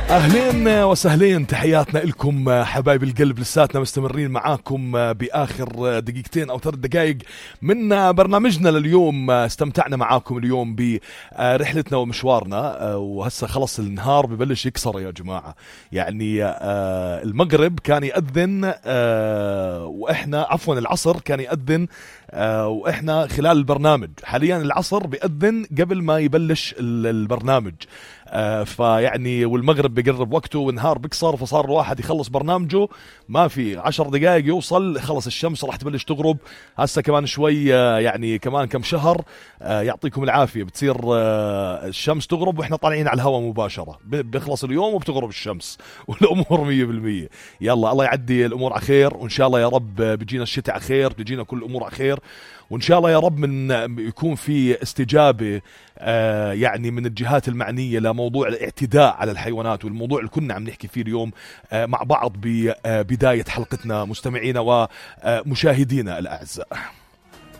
أهلين وسهلين، تحياتنا لكم حبايب القلب. لساتنا مستمرين معاكم بآخر دقيقتين أو 3 دقائق من برنامجنا لليوم. استمتعنا معاكم اليوم برحلتنا ومشوارنا، وهسه خلص النهار ببلش يكسر يا جماعة. يعني المغرب كان يأذن وإحنا عفوا العصر كان يأذن وإحنا خلال البرنامج. حاليا العصر بيأذن قبل ما يبلش البرنامج، فيعني والمغرب بيقرب وقته والنهار بيكسر، فصار الواحد يخلص برنامجه ما في 10 دقائق يوصل خلص الشمس راح تبلش تغرب. هسه كمان شوي يعني كمان كم شهر يعطيكم العافية بتصير الشمس تغرب واحنا طالعين على الهواء مباشرة، بيخلص اليوم وبتغرب الشمس والأمور 100%. يلا الله يعدي الأمور على خير، وإن شاء الله يا رب بيجينا الشتاء على خير، بيجينا كل الأمور على خير، وإن شاء الله يا رب من يكون في استجابة يعني من الجهات المعنية لموضوع الاعتداء على الحيوانات، والموضوع اللي كنا عم نحكي فيه اليوم مع بعض ببداية حلقتنا مستمعينا ومشاهدينا الأعزاء.